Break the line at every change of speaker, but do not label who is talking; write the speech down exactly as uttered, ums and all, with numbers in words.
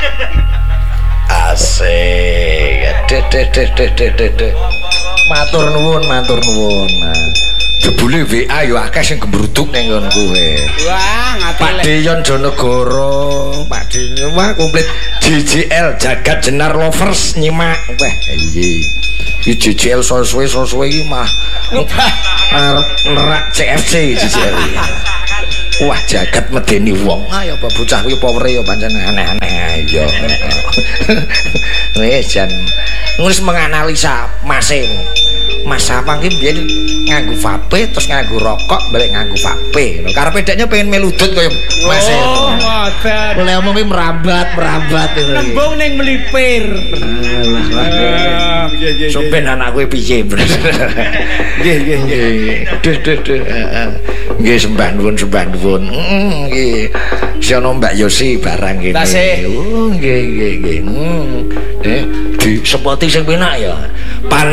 Asik. Deh deh deh deh deh deh. Matur nuwun, matur nuwun. Jebule W A yo akeh sing gembruduk ning nggon kowe.
Wah, ngati.
Pak Deyon Jonegoro, Pak Deyon wah komplit J J L Jagat Jenar Lovers nyimak. Wah, iya. Iki J J L suwe-suwe iki mah arep nerak C F C J J L. Wah, jagat medeni wong. Ayo apa bocah kuwi powere ya pancen aneh-aneh ya. Wis jan wis menganalisa mase. Mas Sapang ki biyen nganggo vape terus nganggo rokok balik nganggo vape. Lho karepe deknya pengen meludut kaya Mas.
Oh, ngoten.
Oleh omong ki merambat, merambat.
Nembung ning melipir.
Alah.
Nggih, nggih.
Sopen anak kowe piye? Nggih, nggih, nggih. Duh, duh, duh. Nggih sembah nuwun, sembah nuwun. Heeh, nggih. Sono Mbak Yosi barang kene. Oh, nggih, nggih, nggih. Eh, di sepoti sing penak ya. Pan